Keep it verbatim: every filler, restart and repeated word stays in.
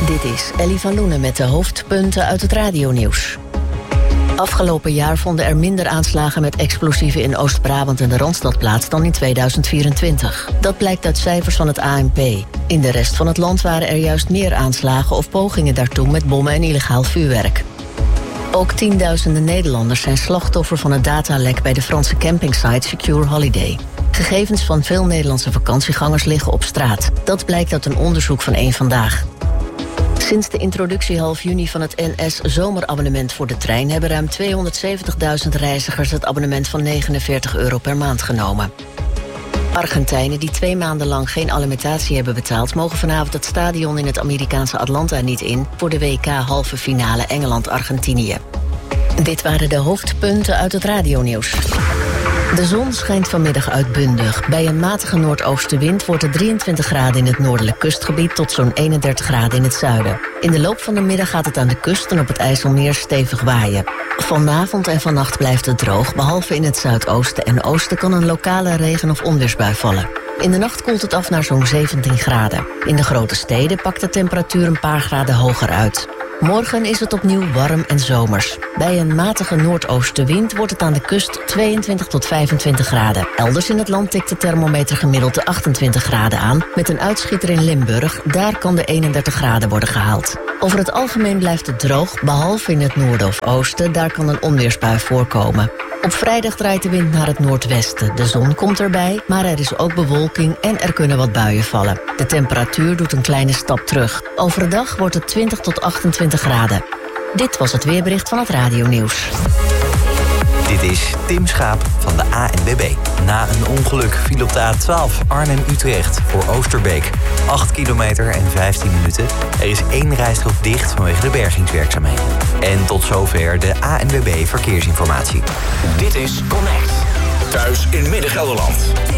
Dit is Ellie van Loenen met de hoofdpunten uit het radionieuws. Afgelopen jaar vonden er minder aanslagen met explosieven in Oost-Brabant en de Randstad plaats dan in tweeduizend vierentwintig. Dat blijkt uit cijfers van het A N P. In de rest van het land waren er juist meer aanslagen of pogingen daartoe met bommen en illegaal vuurwerk. Ook tienduizenden Nederlanders zijn slachtoffer van het datalek bij de Franse campingsite Secure Holiday. Gegevens van veel Nederlandse vakantiegangers liggen op straat. Dat blijkt uit een onderzoek van Eén Vandaag. Sinds de introductie half juni van het N S-zomerabonnement voor de trein hebben ruim tweehonderdzeventigduizend reizigers het abonnement van negenenveertig euro per maand genomen. Argentijnen die twee maanden lang geen alimentatie hebben betaald, mogen vanavond het stadion in het Amerikaanse Atlanta niet in voor de W K halve finale Engeland-Argentinië. Dit waren de hoofdpunten uit het radionieuws. De zon schijnt vanmiddag uitbundig. Bij een matige noordoostenwind wordt het drieëntwintig graden in het noordelijk kustgebied tot zo'n eenendertig graden in het zuiden. In de loop van de middag gaat het aan de kust en op het IJsselmeer stevig waaien. Vanavond en vannacht blijft het droog, behalve in het zuidoosten en oosten kan een lokale regen- of onweersbui vallen. In de nacht koelt het af naar zo'n zeventien graden. In de grote steden pakt de temperatuur een paar graden hoger uit. Morgen is het opnieuw warm en zomers. Bij een matige noordoostenwind wordt het aan de kust tweeëntwintig tot vijfentwintig graden. Elders in het land tikt de thermometer gemiddeld de achtentwintig graden aan. Met een uitschieter in Limburg, daar kan de eenendertig graden worden gehaald. Over het algemeen blijft het droog, behalve in het noorden of oosten. Daar kan een onweersbui voorkomen. Op vrijdag draait de wind naar het noordwesten. De zon komt erbij, maar er is ook bewolking en er kunnen wat buien vallen. De temperatuur doet een kleine stap terug. Overdag wordt het twintig tot achtentwintig graden. Dit was het weerbericht van het radionieuws. Dit is Tim Schaap van de A N W B. Na een ongeluk viel op de A twaalf Arnhem-Utrecht voor Oosterbeek. acht kilometer en vijftien minuten. Er is één rijstrook dicht vanwege de bergingswerkzaamheden. En tot zover de A N W B Verkeersinformatie. Dit is Connect. Thuis in Midden-Gelderland.